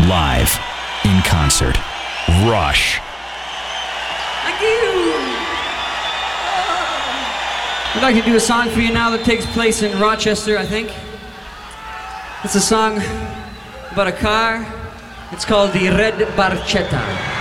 Live, in concert, Rush. Thank you. I'd like to do a song for you now that takes place in Rochester, I think. It's a song about a car. It's called the Red Barchetta.